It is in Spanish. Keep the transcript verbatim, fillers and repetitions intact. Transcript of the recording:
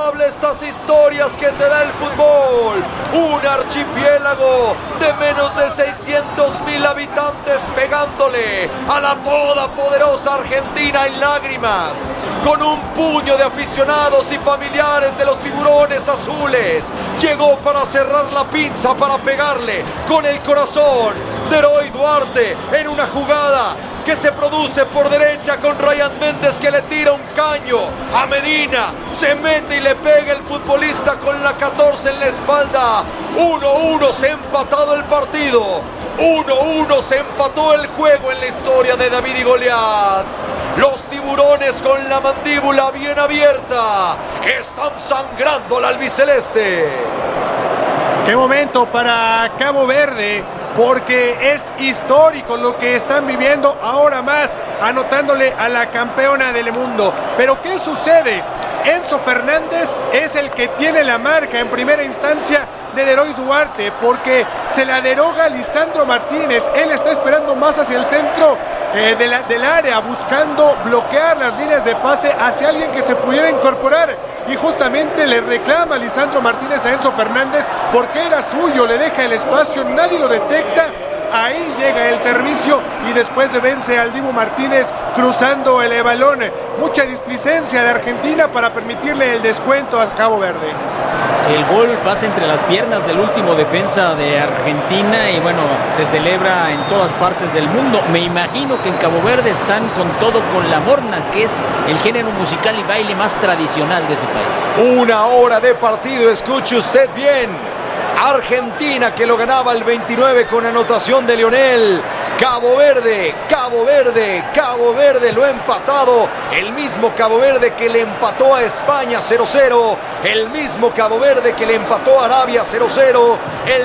inolvidable estas historias que te da el fútbol. Un archipiélago de menos de seiscientos mil habitantes pegándole a la todopoderosa Argentina en lágrimas, con un puño de aficionados y familiares de los tiburones azules. Llegó para cerrar la pinza, para pegarle con el corazón de Herói Duarte en una jugada que se produce por derecha con Ryan Méndez, que le tira un caño a Medina, se mete y le pega el futbolista con la catorce en la espalda. uno uno se ha empatado el partido, uno uno se empató el juego en la historia de David y Goliat. Los tiburones con la mandíbula bien abierta están sangrando al albiceleste. Qué momento para Cabo Verde, porque es histórico lo que están viviendo, ahora más anotándole a la campeona del mundo. Pero ¿qué sucede? Enzo Fernández es el que tiene la marca en primera instancia de Herói Duarte, porque se la deroga Lisandro Martínez. Él está esperando más hacia el centro eh, de la, del área, buscando bloquear las líneas de pase hacia alguien que se pudiera incorporar, y justamente le reclama Lisandro Martínez a Enzo Fernández porque era suyo, le deja el espacio, nadie lo detecta. Ahí llega el servicio y después se vence al Dibu Martínez cruzando el balón. Mucha displicencia de Argentina para permitirle el descuento a Cabo Verde. El gol pasa entre las piernas del último defensa de Argentina y bueno, se celebra en todas partes del mundo. Me imagino que en Cabo Verde están con todo con la morna, que es el género musical y baile más tradicional de ese país. Una hora de partido, escuche usted bien. Argentina, que lo ganaba el veintinueve con anotación de Lionel. Cabo Verde, Cabo Verde, Cabo Verde lo ha empatado. El mismo Cabo Verde que le empató a España cero cero. El mismo Cabo Verde que le empató a Arabia cero cero. El